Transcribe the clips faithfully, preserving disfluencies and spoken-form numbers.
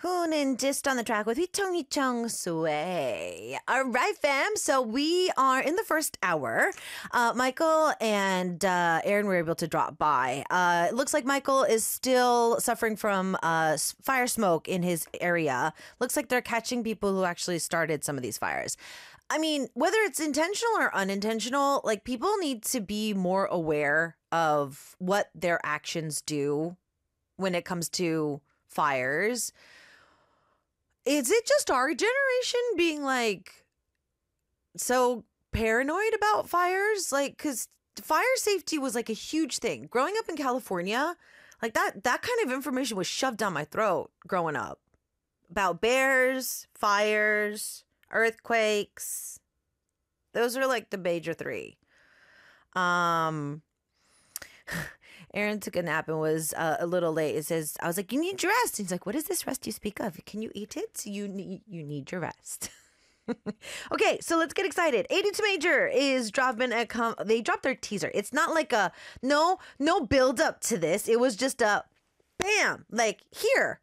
Hoonin just on the track with Hichong Hichong Sway. All right, fam. So we are in the first hour. Uh, Michael and uh, Aaron were able to drop by. Uh, it looks like Michael is still suffering from uh, fire smoke in his area. Looks like they're catching people who actually started some of these fires. I mean, whether it's intentional or unintentional, like people need to be more aware of what their actions do when it comes to fires. Is it just our generation being like so paranoid about fires? Like, because fire safety was like a huge thing. Growing up in California, like that, that kind of information was shoved down my throat growing up about bears, fires, earthquakes. Those are like the major three. Um, Aaron took a nap and was uh, a little late. It says, I was like, you need your rest. He's like, what is this rest you speak of? Can you eat it? You need, you need your rest. Okay, so let's get excited. eighty-two Major is dropping a com- they dropped their teaser. It's not like a no no build up to this. It was just a bam, like here.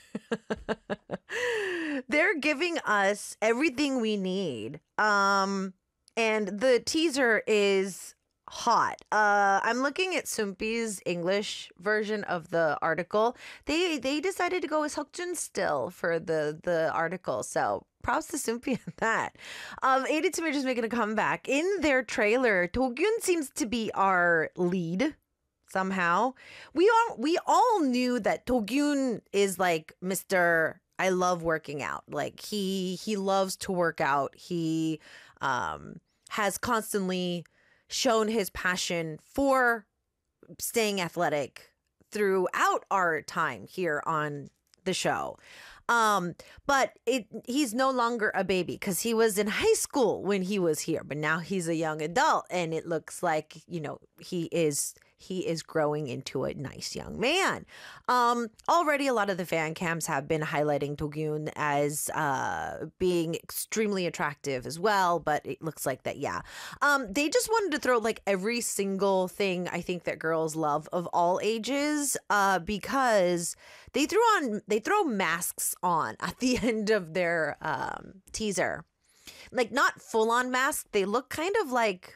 They're giving us everything we need. Um and the teaser is hot. Uh, I'm looking at Soompi's English version of the article. They they decided to go with Seokjun still for the the article. So props to Soompi on that. Um, eighty-two Major is making a comeback. In their trailer, Do-gyun seems to be our lead somehow. We all we all knew that Do-gyun is like Mister I love working out. Like he he loves to work out. He um has constantly shown his passion for staying athletic throughout our time here on the show. Um, but it he's no longer a baby because he was in high school when he was here, but now he's a young adult and it looks like, you know, he is he is growing into a nice young man. Um, already a lot of the fan cams have been highlighting Do-gyun as uh, being extremely attractive as well, but it looks like that, yeah. Um, they just wanted to throw like every single thing I think that girls love of all ages uh, because they threw on, they throw masks on at the end of their um, teaser. Like not full on masks, they look kind of like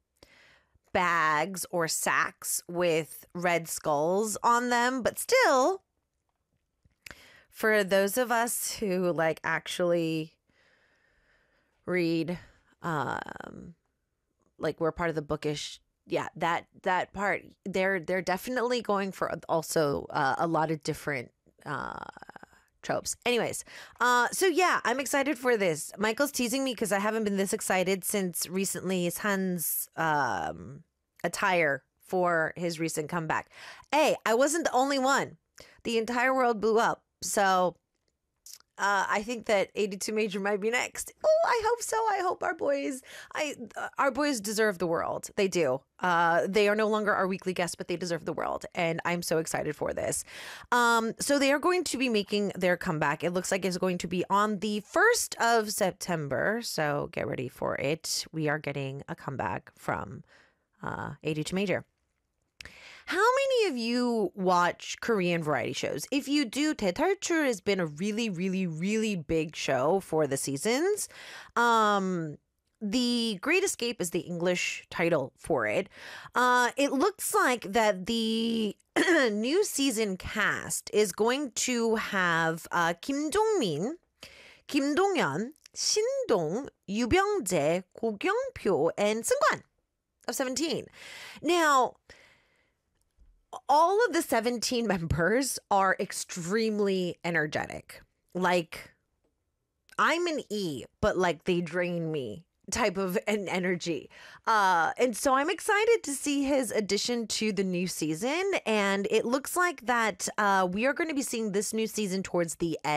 bags or sacks with red skulls on them, but still, for those of us who like actually read, um, like we're part of the bookish, yeah, that that part, they're they're definitely going for also uh, a lot of different uh, tropes. Anyways, uh, so yeah, I'm excited for this. Michael's teasing me because I haven't been this excited since recently Han's um, attire for his recent comeback. Hey, I wasn't the only one. The entire world blew up. So uh, I think that eighty-two Major might be next. Oh, I hope so. I hope our boys, I uh, our boys deserve the world. They do. Uh, they are no longer our weekly guests, but they deserve the world. And I'm so excited for this. Um, so they are going to be making their comeback. It looks like it's going to be on the first of September. So get ready for it. We are getting a comeback from uh, eighty-two Major. How many of you watch Korean variety shows? If you do, Daetalchul has been a really, really, really big show for the seasons. Um, The Great Escape is the English title for it. Uh, it looks like that the new season cast is going to have uh, Kim Jong-min, Kim Dong-yeon, Shin-dong, Yoo Byung-jae, Go Kyung-pyo, and Seungkwan of seventeen. Now, all of the seventeen members are extremely energetic. Like, I'm an E, but like they drain me type of an energy. Uh, and so I'm excited to see his addition to the new season. And it looks like that uh, we are going to be seeing this new season towards the end.